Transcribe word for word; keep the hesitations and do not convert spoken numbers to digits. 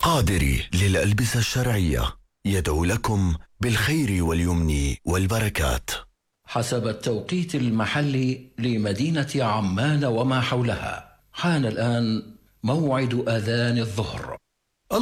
القادري للألبسة الشرعية يدعو لكم بالخير واليمن والبركات. حسب التوقيت المحلي لمدينة عمان وما حولها، حان الآن موعد أذان الظهر.